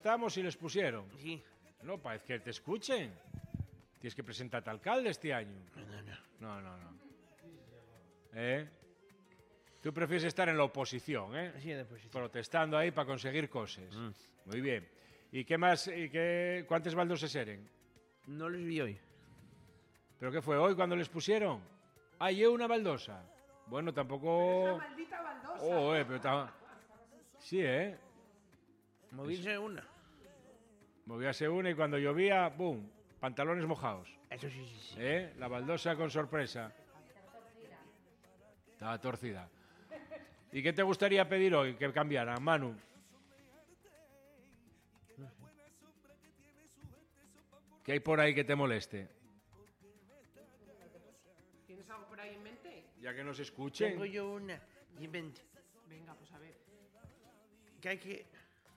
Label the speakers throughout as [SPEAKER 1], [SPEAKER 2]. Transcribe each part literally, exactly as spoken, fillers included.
[SPEAKER 1] estamos y les pusieron.
[SPEAKER 2] Sí.
[SPEAKER 1] No, parece que te escuchen. Tienes que presentarte alcalde este año.
[SPEAKER 2] No, no, no.
[SPEAKER 1] No, no, no. ¿Eh? Tú prefieres estar en la oposición, ¿eh?
[SPEAKER 2] Sí, en la oposición.
[SPEAKER 1] Protestando ahí para conseguir cosas.
[SPEAKER 2] Mm.
[SPEAKER 1] Muy bien. ¿Y qué más? ¿Y qué, cuántos baldoses eren?
[SPEAKER 2] No los vi hoy.
[SPEAKER 1] ¿Pero qué fue hoy cuando les pusieron? Ah, llevo una baldosa. Bueno, tampoco...
[SPEAKER 3] Esa maldita baldosa.
[SPEAKER 1] Oh, eh, pero ta... Sí, ¿eh?
[SPEAKER 2] Movíse una.
[SPEAKER 1] Movíase una y cuando llovía, ¡boom! Pantalones mojados.
[SPEAKER 2] Eso sí, sí, sí.
[SPEAKER 1] ¿Eh? La baldosa con sorpresa. Estaba torcida. ¿Y qué te gustaría pedir hoy que cambiara, Manu? ¿Qué hay por ahí que te moleste?
[SPEAKER 3] ¿Tienes algo por ahí en mente?
[SPEAKER 1] Ya que nos escuchen.
[SPEAKER 2] Tengo yo una. Y vente.
[SPEAKER 3] Venga, pues a ver.
[SPEAKER 2] Que hay que...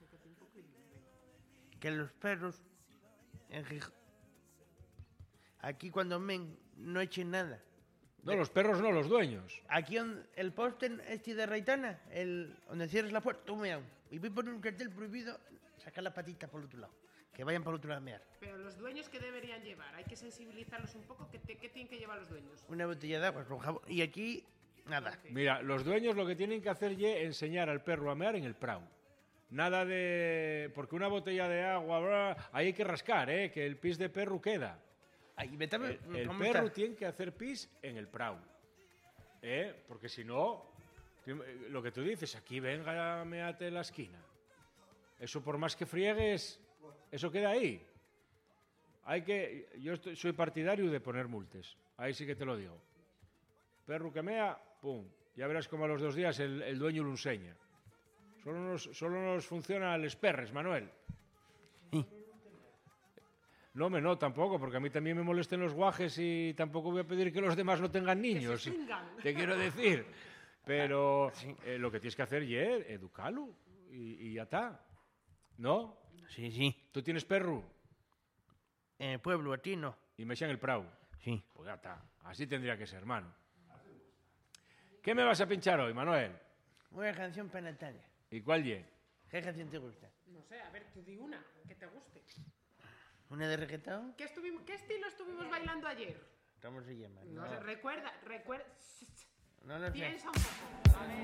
[SPEAKER 2] Que los perros... En Gijón... Aquí cuando men no echen nada.
[SPEAKER 1] No, los perros no, los dueños.
[SPEAKER 2] Aquí on, el poste este de Raitana, el, donde cierres la puerta, tú mean. Y voy a poner un cartel prohibido, sacar la patita por el otro lado. Que vayan por el otro lado a mear.
[SPEAKER 3] Pero los dueños, ¿qué deberían llevar? Hay que sensibilizarlos un poco. ¿Qué, te, qué tienen que llevar los dueños?
[SPEAKER 2] Una botella de agua con jabón. Y aquí, nada.
[SPEAKER 1] Mira, los dueños lo que tienen que hacer es enseñar al perro a mear en el prau. Nada de... Porque una botella de agua, bla, ahí hay que rascar, ¿eh? Que el pis de perro queda.
[SPEAKER 2] Ay, vete a ver,
[SPEAKER 1] El, el
[SPEAKER 2] ¿cómo
[SPEAKER 1] perro
[SPEAKER 2] está?
[SPEAKER 1] tiene que hacer pis en el prau. ¿Eh? Porque si no, lo que tú dices, aquí venga, meate en la esquina. Eso por más que friegues, eso queda ahí. Hay que... Yo estoy, soy partidario de poner multes. Ahí sí que te lo digo. Perro que mea, pum. Ya verás como a los dos días el, el dueño lo enseña. Solo nos, solo nos funciona les perres, Manuel.
[SPEAKER 2] Sí.
[SPEAKER 1] No, me no, tampoco, porque a mí también me molesten los guajes y tampoco voy a pedir que los demás no tengan niños.
[SPEAKER 3] Que se tengan.
[SPEAKER 1] Te quiero decir. Pero eh, lo que tienes que hacer es educarlo y, y ya está. ¿No?
[SPEAKER 2] Sí, sí.
[SPEAKER 1] ¿Tú tienes perro?
[SPEAKER 2] En el pueblo, a ti no.
[SPEAKER 1] Y me echan el prau.
[SPEAKER 2] Sí.
[SPEAKER 1] Pues ya está. Así tendría que ser, hermano. ¿Qué me vas a pinchar hoy, Manuel?
[SPEAKER 2] Una canción para Natalia.
[SPEAKER 1] ¿Y cuál ye?
[SPEAKER 2] ¿Qué canción te gusta?
[SPEAKER 3] No sé, a ver, tú di una que te guste.
[SPEAKER 2] ¿Una de reggaetón?
[SPEAKER 3] ¿Qué, estuvimos, ¿Qué estilo estuvimos bailando ayer?
[SPEAKER 2] ¿Cómo se llama?
[SPEAKER 3] No, sé, recuerda, recuerda.
[SPEAKER 2] no lo sé.
[SPEAKER 3] Piensa un poco. A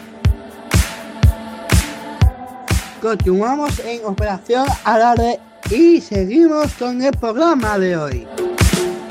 [SPEAKER 3] ver.
[SPEAKER 4] Continuamos en Operación Alarde y seguimos con el programa de hoy.